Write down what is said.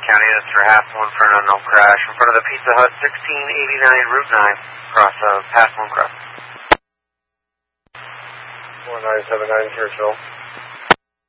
County. That's for half one for an unknown crash in front of the Pizza Hut, 1689 Route 9, across Pass One Cross. 1979 Churchill.